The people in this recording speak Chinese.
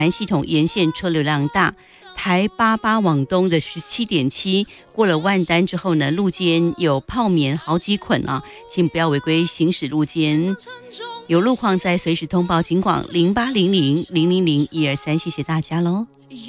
系统沿线车流量大，台88往东的17.7过了万丹之后呢，路肩有泡棉好几捆啊，请不要违规行驶路肩。有路况再随时通报警广0800000123，谢谢大家喽。